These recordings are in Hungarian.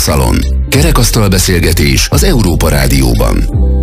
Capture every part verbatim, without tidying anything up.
Szalon. Kerekasztal beszélgetés az Európa Rádióban.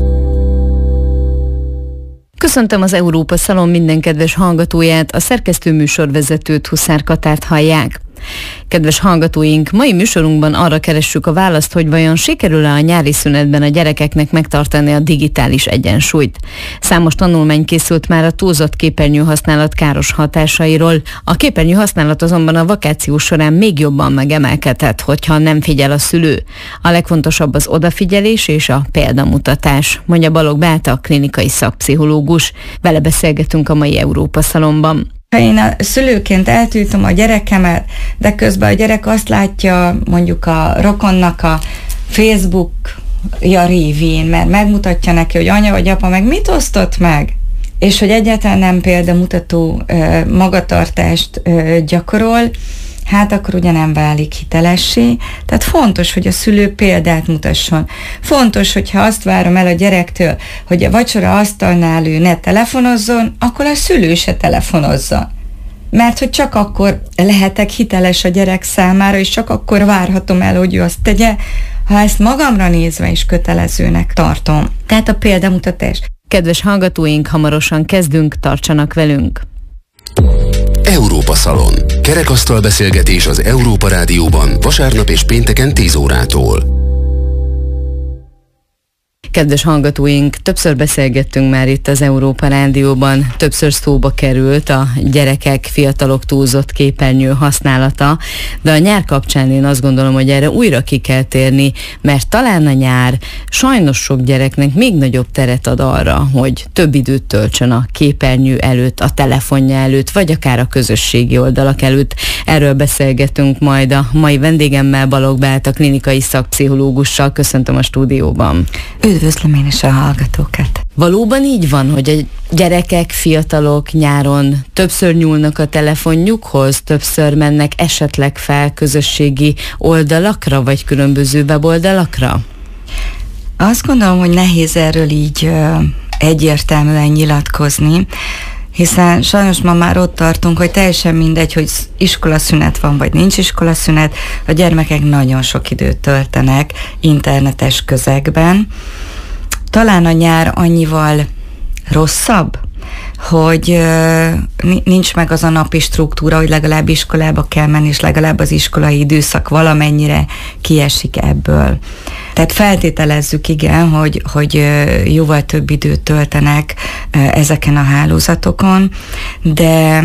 Köszöntöm az Európa Szalon minden kedves hallgatóját, a szerkesztő műsorvezetőt, Huszár Katárt hallják. Kedves hallgatóink, mai műsorunkban arra keressük a választ, hogy vajon sikerül-e a nyári szünetben a gyerekeknek megtartani a digitális egyensúlyt. Számos tanulmány készült már a túlzott képernyőhasználat káros hatásairól. A képernyő használat azonban a vakáció során még jobban megemelkedhet, hogyha nem figyel a szülő. A legfontosabb az odafigyelés és a példamutatás, mondja Balogh Beáta, klinikai szakpszichológus. Vele beszélgetünk a mai Európa Szalonban. Ha én a szülőként eltiltom a gyerekemet, de közben a gyerek azt látja mondjuk a rokonnak a Facebookja révén, mert megmutatja neki, hogy anya vagy apa meg mit osztott meg, és hogy egyáltalán nem példamutató magatartást gyakorol, hát akkor ugye nem válik hitelessé. Tehát fontos, hogy a szülő példát mutasson. Fontos, hogyha azt várom el a gyerektől, hogy a vacsora asztalnál ő ne telefonozzon, akkor a szülő se telefonozzon. Mert hogy csak akkor lehetek hiteles a gyerek számára, és csak akkor várhatom el, hogy ő azt tegye, ha ezt magamra nézve is kötelezőnek tartom. Tehát a példamutatás. Kedves hallgatóink, hamarosan kezdünk, tartsanak velünk! Európa Szalon. Kerekasztal beszélgetés az Európa Rádióban vasárnap és pénteken tíz órától. Kedves hallgatóink, többször beszélgettünk már itt az Európa Rádióban, többször szóba került a gyerekek, fiatalok túlzott képernyő használata, de a nyár kapcsán én azt gondolom, hogy erre újra ki kell térni, mert talán a nyár sajnos sok gyereknek még nagyobb teret ad arra, hogy több időt töltsön a képernyő előtt, a telefonja előtt, vagy akár a közösségi oldalak előtt. Erről beszélgetünk majd a mai vendégemmel, Balogh Beáta, klinikai szakpszichológussal. Köszöntöm a stúdióban. Üdvözlöm én is a hallgatókat. Valóban így van, hogy a gyerekek, fiatalok nyáron többször nyúlnak a telefonjukhoz, többször mennek esetleg fel közösségi oldalakra, vagy különböző weboldalakra? Azt gondolom, hogy nehéz erről így ö, egyértelműen nyilatkozni, hiszen sajnos ma már ott tartunk, hogy teljesen mindegy, hogy iskolaszünet van, vagy nincs iskolaszünet, a gyermekek nagyon sok időt töltenek internetes közegben. Talán a nyár annyival rosszabb, hogy uh, nincs meg az a napi struktúra, hogy legalább iskolába kell menni, és legalább az iskolai időszak valamennyire kiesik ebből. Tehát feltételezzük, igen, hogy, hogy uh, jóval több időt töltenek uh, ezeken a hálózatokon, de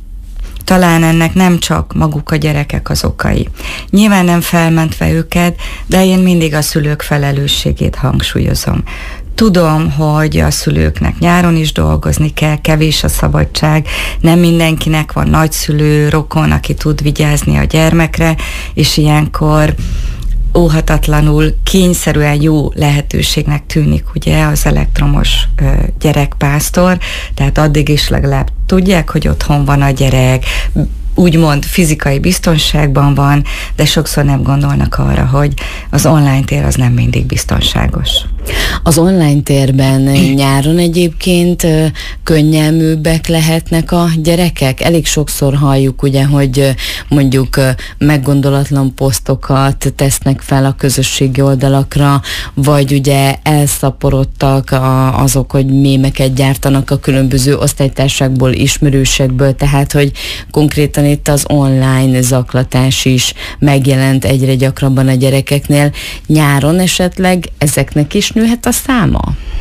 talán ennek nem csak maguk a gyerekek az okai. Nyilván nem felmentve őket, de én mindig a szülők felelősségét hangsúlyozom. Tudom, hogy a szülőknek nyáron is dolgozni kell, kevés a szabadság, nem mindenkinek van nagyszülő, rokon, aki tud vigyázni a gyermekre, és ilyenkor óhatatlanul, kényszerűen jó lehetőségnek tűnik ugye az elektromos ö, gyerekpásztor, tehát addig is legalább tudják, hogy otthon van a gyerek, úgymond fizikai biztonságban van, de sokszor nem gondolnak arra, hogy az online tér az nem mindig biztonságos. Az online térben nyáron egyébként könnyelműbbek lehetnek a gyerekek? Elég sokszor halljuk ugye, hogy mondjuk meggondolatlan posztokat tesznek fel a közösségi oldalakra, vagy ugye elszaporodtak a, azok, hogy mémeket gyártanak a különböző osztálytársákból, ismerősekből, tehát hogy konkrétan itt az online zaklatás is megjelent egyre gyakrabban a gyerekeknél. Nyáron esetleg ezeknek is nőhet a száma?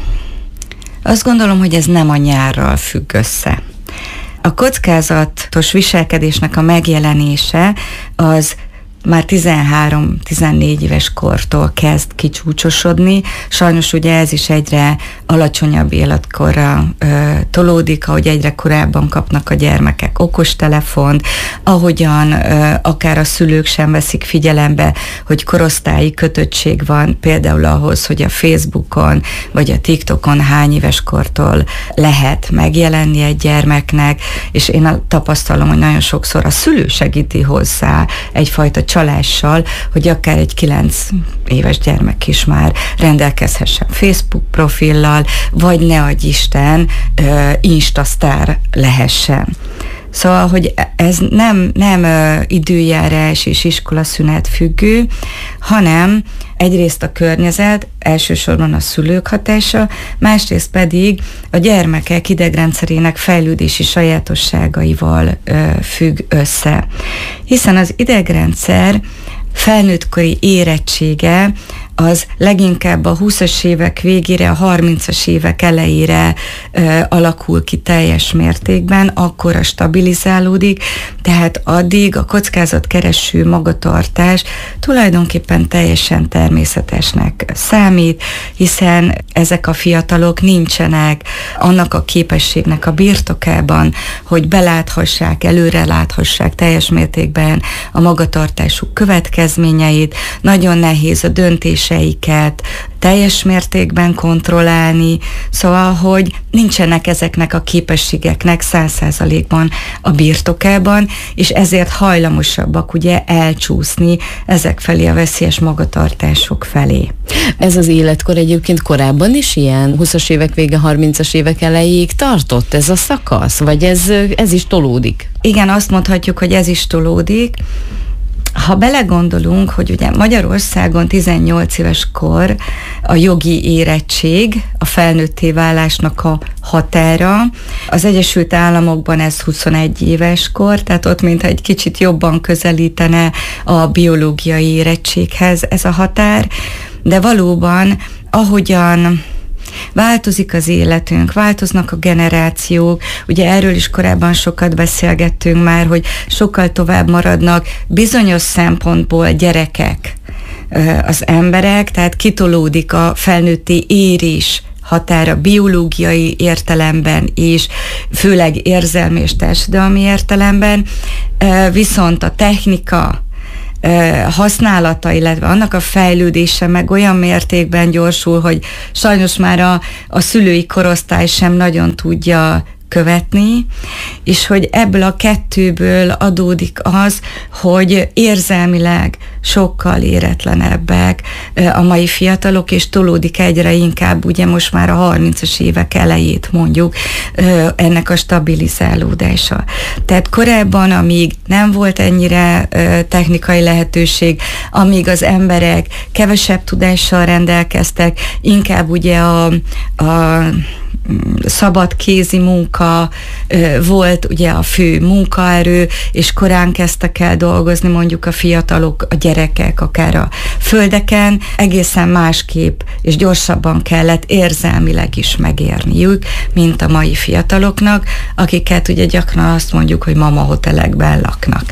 Azt gondolom, hogy ez nem a nyárral függ össze. A kockázatos viselkedésnek a megjelenése az már tizenhárom-tizennégy éves kortól kezd kicsúcsosodni. Sajnos ugye ez is egyre alacsonyabb életkorra ö, tolódik, ahogy egyre korábban kapnak a gyermekek okostelefont, ahogyan ö, akár a szülők sem veszik figyelembe, hogy korosztályi kötöttség van, például ahhoz, hogy a Facebookon vagy a TikTokon hány éves kortól lehet megjelenni egy gyermeknek, és én tapasztalom, hogy nagyon sokszor a szülő segíti hozzá egyfajta csalással, hogy akár egy kilenc éves gyermek is már rendelkezhessen Facebook profillal, vagy ne adj Isten, uh, Instasztár lehessen. Szóval, hogy ez nem, nem időjárás és iskolaszünet függő, hanem egyrészt a környezet, elsősorban a szülők hatása, másrészt pedig a gyermekek idegrendszerének fejlődési sajátosságaival ö, függ össze. Hiszen az idegrendszer felnőttkori érettsége az leginkább a húszas évek végére, a harmincas évek elejére ö, alakul ki teljes mértékben, akkora stabilizálódik, tehát addig a kockázatkereső magatartás tulajdonképpen teljesen természetesnek számít, hiszen ezek a fiatalok nincsenek annak a képességnek a birtokában, hogy beláthassák, előre láthassák teljes mértékben a magatartásuk következményeit, nagyon nehéz a döntés teljes mértékben kontrollálni, szóval, hogy nincsenek ezeknek a képességeknek száz százalékban a birtokában, és ezért hajlamosabbak ugye elcsúszni ezek felé, a veszélyes magatartások felé. Ez az életkor egyébként korábban is ilyen húszas évek vége, harmincas évek elejéig tartott ez a szakasz, vagy ez, ez is tolódik? Igen, azt mondhatjuk, hogy ez is tolódik. Ha belegondolunk, hogy ugye Magyarországon tizennyolc éves kor a jogi érettség, a felnőtté válásnak a határa, az Egyesült Államokban ez huszonegy éves kor, tehát ott mintha egy kicsit jobban közelítene a biológiai érettséghez ez a határ, de valóban ahogyan változik az életünk, változnak a generációk, ugye erről is korábban sokat beszélgettünk már, hogy sokkal tovább maradnak bizonyos szempontból gyerekek az emberek, tehát kitolódik a felnőtti érés határa biológiai értelemben is, főleg érzelmi és társadalmi értelemben, viszont a technika használata, illetve annak a fejlődése meg olyan mértékben gyorsul, hogy sajnos már a, a szülői korosztály sem nagyon tudja követni, és hogy ebből a kettőből adódik az, hogy érzelmileg sokkal éretlenebbek a mai fiatalok, és tolódik egyre inkább, ugye most már a harmincas évek elejét mondjuk, ennek a stabilizálódása. Tehát korábban, amíg nem volt ennyire technikai lehetőség, amíg az emberek kevesebb tudással rendelkeztek, inkább ugye a, a szabad kézi munka volt ugye a fő munkaerő, és korán kezdtek el dolgozni mondjuk a fiatalok, a gyerekek, akár a földeken, egészen másképp és gyorsabban kellett érzelmileg is megérniük, mint a mai fiataloknak, akiket ugye gyakran azt mondjuk, hogy mama hotelekben laknak.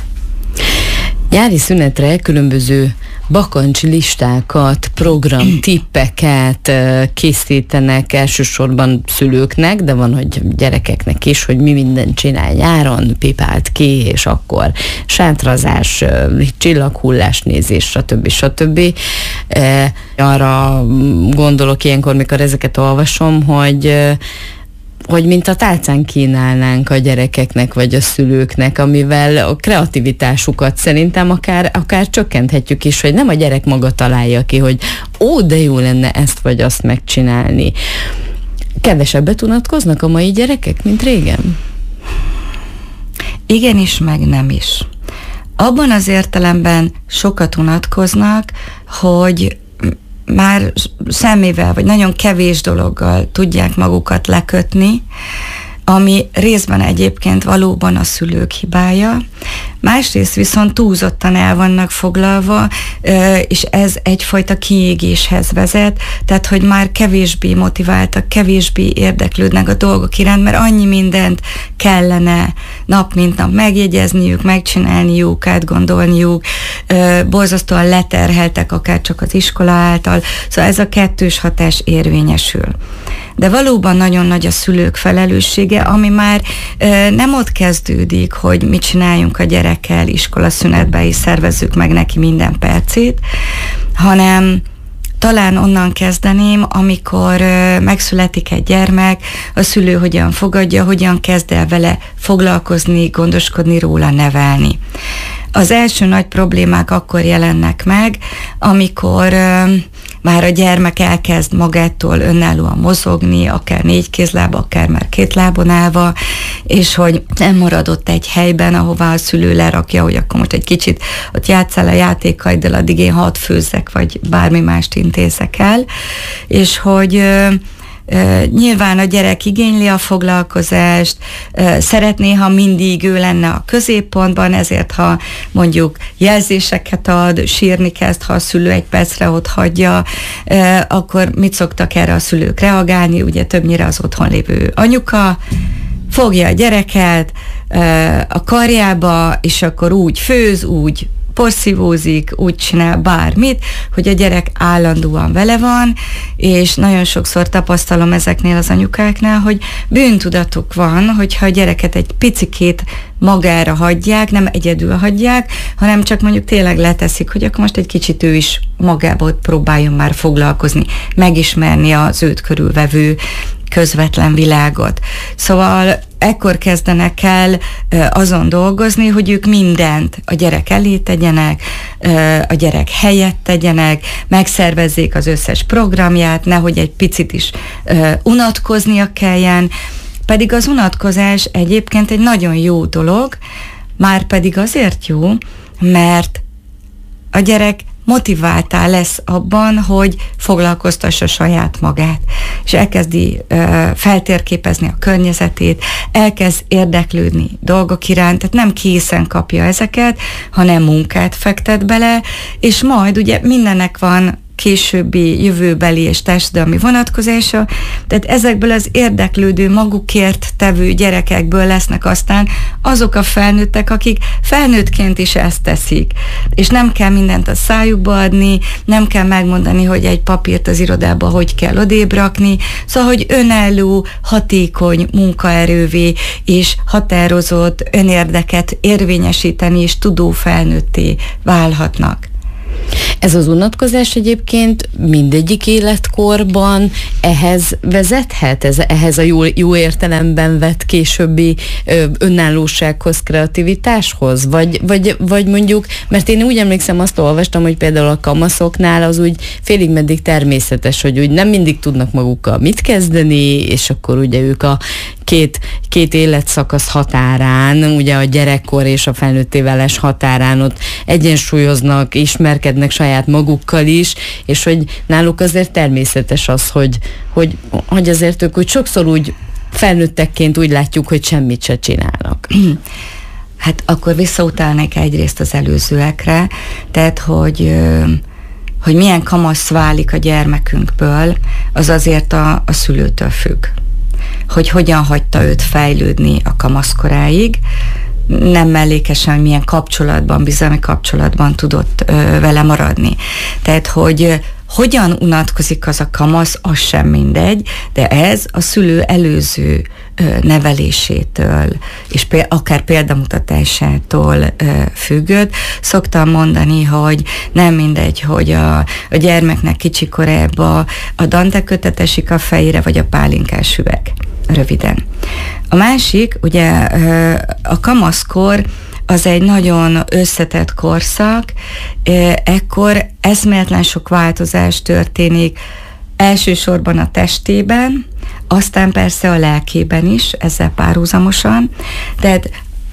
Nyári szünetre különböző bakancs listákat, program tippeket készítenek elsősorban szülőknek, de van, hogy gyerekeknek is, hogy mi mindent csinál nyáron, pipált ki, és akkor sátrazás, csillaghullás nézés, stb. stb. Arra gondolok ilyenkor, mikor ezeket olvasom, hogy hogy mint a tálcán kínálnánk a gyerekeknek vagy a szülőknek, amivel a kreativitásukat szerintem akár, akár csökkenthetjük is, hogy nem a gyerek maga találja ki, hogy ó, de jó lenne ezt vagy azt megcsinálni. Kevesebbet unatkoznak a mai gyerekek, mint régen? Igenis, meg nem is. Abban az értelemben sokat unatkoznak, hogy már semmivel, vagy nagyon kevés dologgal tudják magukat lekötni, ami részben egyébként valóban a szülők hibája, másrészt viszont túlzottan el vannak foglalva, és ez egyfajta kiégéshez vezet, tehát hogy már kevésbé motiváltak, kevésbé érdeklődnek a dolgok iránt, mert annyi mindent kellene nap mint nap megjegyezniük, megcsinálniuk, átgondolniuk, borzasztóan leterheltek akár csak az iskola által, szóval ez a kettős hatás érvényesül. De valóban nagyon nagy a szülők felelőssége, ami már ö, nem ott kezdődik, hogy mit csináljunk a gyerekkel iskolaszünetben, és szervezzük meg neki minden percét, hanem talán onnan kezdeném, amikor ö, megszületik egy gyermek, a szülő hogyan fogadja, hogyan kezd el vele foglalkozni, gondoskodni róla, nevelni. Az első nagy problémák akkor jelennek meg, amikor ö, már a gyermek elkezd magától önállóan mozogni, akár négy kézlába, akár már két lábon állva, és hogy nem maradott egy helyben, ahová a szülő lerakja, hogy akkor most egy kicsit ott játsszál a játékaiddal, addig én hadd főzzek, vagy bármi mást intézek el, és hogy Uh, nyilván a gyerek igényli a foglalkozást, uh, szeretné, ha mindig ő lenne a középpontban, ezért ha mondjuk jelzéseket ad, sírni kezd, ha a szülő egy percre ott hagyja, uh, akkor mit szoktak erre a szülők reagálni? Ugye többnyire az otthon lévő anyuka fogja a gyereket uh, a karjába, és akkor úgy főz, úgy porszívózik, úgy csinál bármit, hogy a gyerek állandóan vele van, és nagyon sokszor tapasztalom ezeknél az anyukáknál, hogy bűntudatuk van, hogyha a gyereket egy picikét magára hagyják, nem egyedül hagyják, hanem csak mondjuk tényleg leteszik, hogy akkor most egy kicsit ő is magából próbáljon már foglalkozni, megismerni az őt körülvevő közvetlen világot. Szóval ekkor kezdenek el azon dolgozni, hogy ők mindent a gyerek elé tegyenek, a gyerek helyett tegyenek, megszervezzék az összes programját, nehogy egy picit is unatkoznia kelljen, pedig az unatkozás egyébként egy nagyon jó dolog, már pedig azért jó, mert a gyerek motiváltá lesz abban, hogy foglalkoztassa saját magát, és elkezdi uh, feltérképezni a környezetét, elkezd érdeklődni dolgok iránt, tehát nem készen kapja ezeket, hanem munkát fektet bele, és majd ugye mindennek van későbbi jövőbeli és társadalmi vonatkozása, tehát ezekből az érdeklődő, magukért tevő gyerekekből lesznek aztán azok a felnőttek, akik felnőttként is ezt teszik, és nem kell mindent a szájukba adni, nem kell megmondani, hogy egy papírt az irodába hogy kell odébb rakni, szóval, hogy önálló, hatékony munkaerővé és határozott önérdeket érvényesíteni és tudó felnőtté válhatnak. Ez az unatkozás egyébként mindegyik életkorban ehhez vezethet, ez, ehhez a jó, jó értelemben vett későbbi ö, önállósághoz, kreativitáshoz? Vagy, vagy, vagy mondjuk, mert én úgy emlékszem, azt olvastam, hogy például a kamaszoknál az úgy félig meddig természetes, hogy úgy nem mindig tudnak magukkal mit kezdeni, és akkor ugye ők a két, két életszakasz határán, ugye a gyerekkor és a felnőtté válás határán ott egyensúlyoznak, ismerkednek saját magukkal is, és hogy náluk azért természetes az, hogy, hogy, hogy azért ők úgy sokszor úgy felnőttekként úgy látjuk, hogy semmit se csinálnak. Hát akkor visszautalnék egyrészt az előzőekre, tehát hogy hogy milyen kamasz válik a gyermekünkből, az azért a, a szülőtől függ. Hogy hogyan hagyta őt fejlődni a kamaszkoráig, nem mellékesen, hogy milyen kapcsolatban, bizalmi kapcsolatban tudott ö, vele maradni. Tehát, hogy ö, hogyan unatkozik az a kamasz, az sem mindegy, de ez a szülő előző ö, nevelésétől, és pé- akár példamutatásától ö, függött. Szoktam mondani, hogy nem mindegy, hogy a, a gyermeknek kicsikorában a Dante kötet esik a fejére, vagy a pálinkás üveg. Röviden. A másik, ugye a kamaszkor az egy nagyon összetett korszak, ekkor eszméletlen sok változás történik, elsősorban a testében, aztán persze a lelkében is, ezzel párhuzamosan, tehát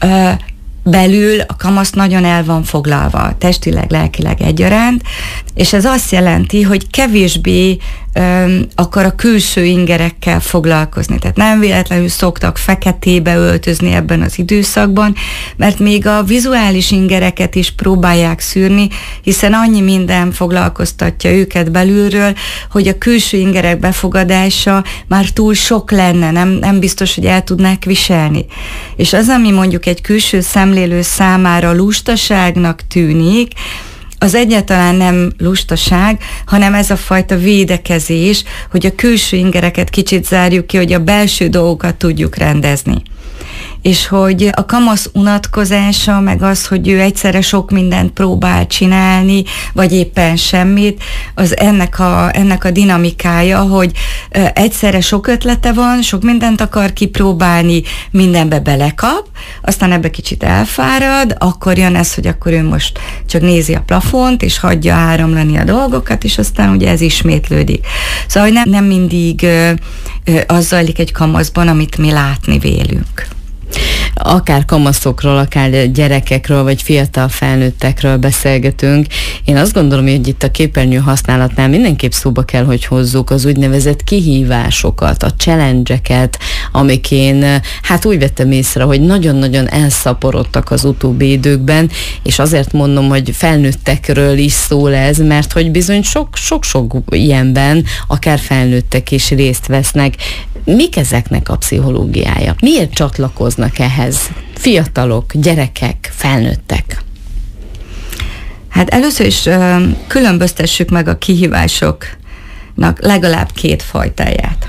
belül a kamasz nagyon el van foglalva, testileg, lelkileg egyaránt, és ez azt jelenti, hogy kevésbé öm, akar a külső ingerekkel foglalkozni. Tehát nem véletlenül szoktak feketébe öltözni ebben az időszakban, mert még a vizuális ingereket is próbálják szűrni, hiszen annyi minden foglalkoztatja őket belülről, hogy a külső ingerek befogadása már túl sok lenne, nem, nem biztos, hogy el tudnák viselni. És az, ami mondjuk egy külső szemlélő számára lustaságnak tűnik, az egyáltalán nem lustaság, hanem ez a fajta védekezés, hogy a külső ingereket kicsit zárjuk ki, hogy a belső dolgokat tudjuk rendezni. és hogy a kamasz unatkozása, meg az, hogy ő egyszerre sok mindent próbál csinálni, vagy éppen semmit, az ennek a, ennek a dinamikája, hogy egyszerre sok ötlete van, sok mindent akar kipróbálni, mindenbe belekap, aztán ebbe kicsit elfárad, akkor jön ez, hogy akkor ő most csak nézi a plafont, és hagyja áramlani a dolgokat, és aztán ugye ez ismétlődik. Szóval nem, nem mindig ö, ö, az zajlik egy kamaszban, amit mi látni vélünk. Akár kamaszokról, akár gyerekekről, vagy fiatal felnőttekről beszélgetünk. Én azt gondolom, hogy itt a képernyő használatnál mindenképp szóba kell, hogy hozzuk az úgynevezett kihívásokat, a challenge-eket, amik én hát úgy vettem észre, hogy nagyon-nagyon elszaporodtak az utóbbi időkben, és azért mondom, hogy felnőttekről is szól ez, mert hogy bizony sok-sok ilyenben akár felnőttek is részt vesznek. Mik ezeknek a pszichológiája? Miért csatlakoznak ehhez fiatalok, gyerekek, felnőttek? Hát először is ö, különböztessük meg a kihívásoknak legalább két fajtáját.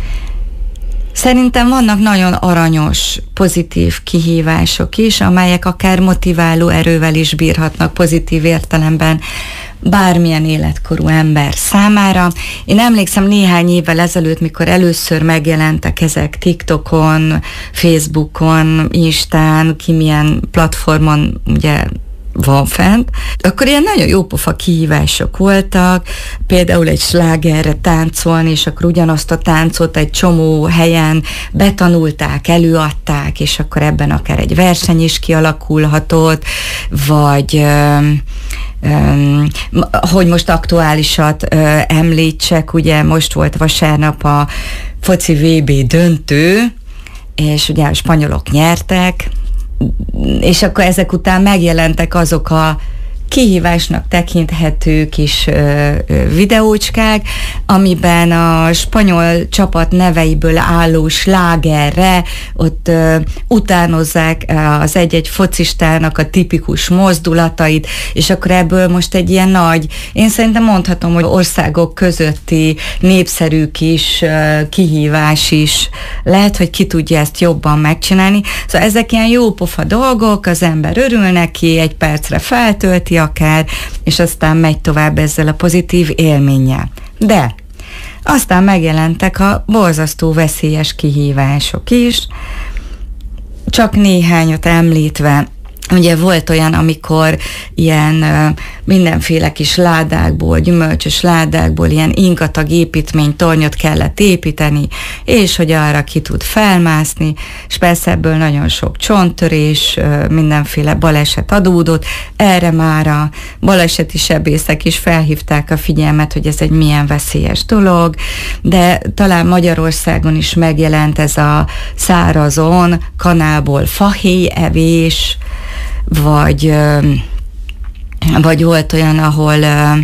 Szerintem vannak nagyon aranyos, pozitív kihívások is, amelyek akár motiváló erővel is bírhatnak pozitív értelemben bármilyen életkorú ember számára. Én emlékszem néhány évvel ezelőtt, mikor először megjelentek ezek TikTokon, Facebookon, Instán, ki milyen platformon ugye van fent, akkor ilyen nagyon jópofa kihívások voltak, például egy slágerre táncolni, és akkor ugyanazt a táncot egy csomó helyen betanulták, előadták, és akkor ebben akár egy verseny is kialakulhatott, vagy öm, öm, hogy most aktuálisat ö, említsek, ugye most volt vasárnap a foci vé bé döntő, és ugye a spanyolok nyertek, és akkor ezek után megjelentek azok a kihívásnak tekinthető kis ö, ö, videócskák, amiben a spanyol csapat neveiből álló slágerre ott ö, utánozzák az egy-egy focistának a tipikus mozdulatait, és akkor ebből most egy ilyen nagy, én szerintem mondhatom, hogy országok közötti népszerű kis ö, kihívás is lehet, hogy ki tudja ezt jobban megcsinálni. Szóval ezek ilyen jópofa dolgok, az ember örül neki, egy percre feltölti akár, és aztán megy tovább ezzel a pozitív élménnyel. De aztán megjelentek a borzasztó veszélyes kihívások is, csak néhányat említve. Ugye volt olyan, amikor ilyen uh, mindenféle kis ládákból, gyümölcsös ládákból ilyen ingatag építmény, tornyot kellett építeni, és hogy arra ki tud felmászni, és persze ebből nagyon sok csonttörés, uh, mindenféle baleset adódott. Erre már a baleseti sebészek is felhívták a figyelmet, hogy ez egy milyen veszélyes dolog, de talán Magyarországon is megjelent ez a szárazon, kanálból fahéj evés, vagy, vagy volt olyan, ahol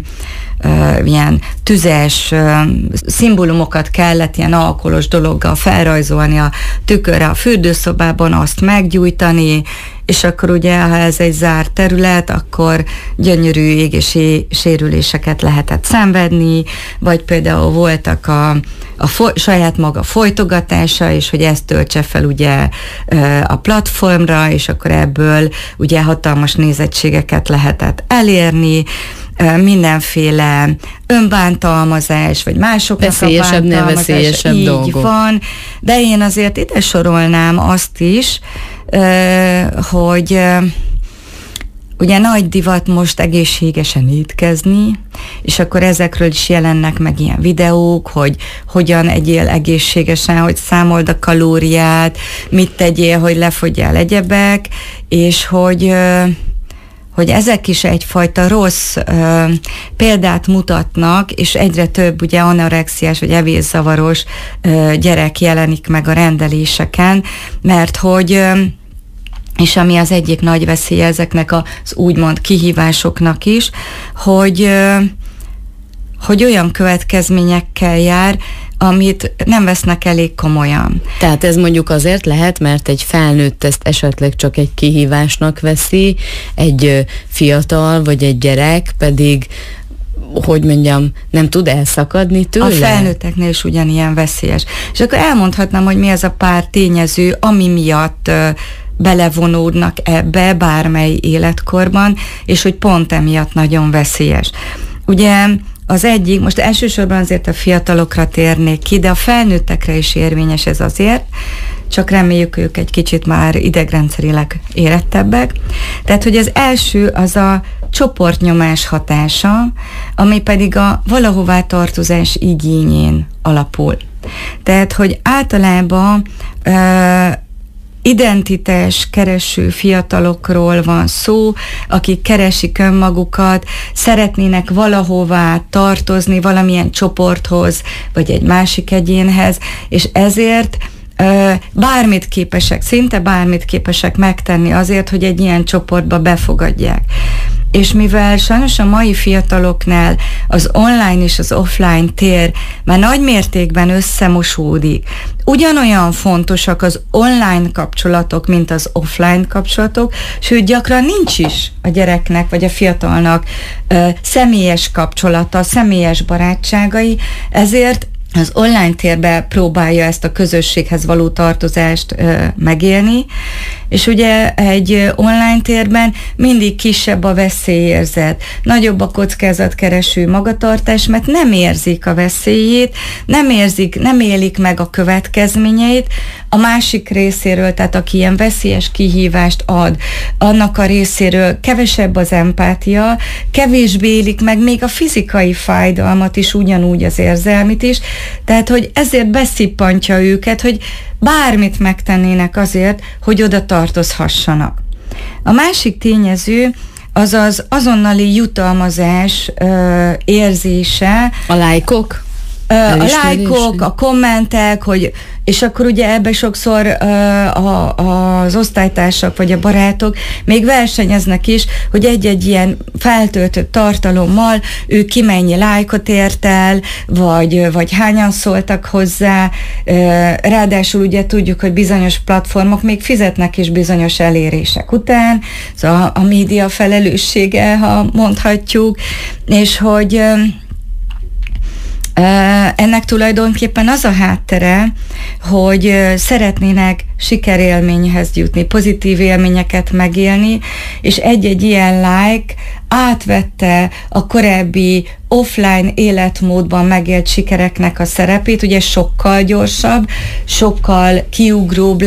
Uh, ilyen tüzes uh, szimbólumokat kellett ilyen alkoholos dologgal felrajzolni a tükörre a fürdőszobában, azt meggyújtani, és akkor ugye, ha ez egy zárt terület, akkor gyönyörű égési sérüléseket lehetett szenvedni, vagy például voltak a, a fo- saját maga folytogatása, és hogy ezt töltse fel ugye uh, a platformra, és akkor ebből ugye hatalmas nézettségeket lehetett elérni, mindenféle önbántalmazás, vagy másoknak veszélyesebb, a bántalmazás. Veszélyesebb így dolgok. Van, de én azért ide sorolnám azt is, hogy ugye nagy divat most egészségesen étkezni, és akkor ezekről is jelennek meg ilyen videók, hogy hogyan egyél egészségesen, hogy számold a kalóriát, mit tegyél, hogy lefogyjál egyebek, és hogy hogy ezek is egyfajta rossz ö, példát mutatnak, és egyre több ugye anorexiás vagy evészavaros ö, gyerek jelenik meg a rendeléseken, mert hogy ö, és ami az egyik nagy veszélye ezeknek az úgymond kihívásoknak is, hogy, ö, hogy olyan következményekkel jár, amit nem vesznek elég komolyan. Tehát ez mondjuk azért lehet, mert egy felnőtt ezt esetleg csak egy kihívásnak veszi, egy fiatal vagy egy gyerek pedig hogy mondjam, nem tud elszakadni tőle? A felnőtteknél is ugyanilyen veszélyes. És akkor elmondhatnám, hogy mi az a pár tényező, ami miatt belevonódnak ebbe bármely életkorban, és hogy pont emiatt nagyon veszélyes. Ugye az egyik, most elsősorban azért a fiatalokra térnék ki, de a felnőttekre is érvényes ez azért, csak reméljük ők egy kicsit már idegrendszerileg érettebbek. Tehát, hogy az első az a csoportnyomás hatása, ami pedig a valahová tartozás igényén alapul. Tehát, hogy általában ö, identitás kereső fiatalokról van szó, akik keresik önmagukat, szeretnének valahová tartozni, valamilyen csoporthoz, vagy egy másik egyénhez, és ezért bármit képesek, szinte bármit képesek megtenni azért, hogy egy ilyen csoportba befogadják. És mivel sajnos a mai fiataloknál az online és az offline tér már nagy mértékben összemosódik, ugyanolyan fontosak az online kapcsolatok, mint az offline kapcsolatok, sőt gyakran nincs is a gyereknek vagy a fiatalnak ö, személyes kapcsolata, személyes barátságai, ezért az online térbe próbálja ezt a közösséghez való tartozást ö, megélni, és ugye egy online térben mindig kisebb a veszélyérzet, nagyobb a kockázatkereső magatartás, mert nem érzik a veszélyét, nem érzik, nem élik meg a következményeit, a másik részéről, tehát aki ilyen veszélyes kihívást ad, annak a részéről kevesebb az empátia, kevésbé élik meg még a fizikai fájdalmat is, ugyanúgy az érzelmit is, tehát hogy ezért beszippantja őket, hogy bármit megtennének azért, hogy oda tartozhassanak. A másik tényező az az azonnali jutalmazás ö, érzése. A lájkok? Ö, a lájkok, a kommentek, hogy, és akkor ugye ebbe sokszor ö, a, az osztálytársak vagy a barátok még versenyeznek is, hogy egy-egy ilyen feltöltött tartalommal ő ki mennyi lájkot ért el, vagy, vagy hányan szóltak hozzá. Ö, ráadásul ugye tudjuk, hogy bizonyos platformok még fizetnek is bizonyos elérések után, szóval a, a média felelőssége, ha mondhatjuk, és hogy ö, ennek tulajdonképpen az a háttere, hogy szeretnének sikerélményhez jutni, pozitív élményeket megélni, és egy-egy ilyen like átvette a korábbi offline életmódban megélt sikereknek a szerepét, ugye sokkal gyorsabb, sokkal kiugróbb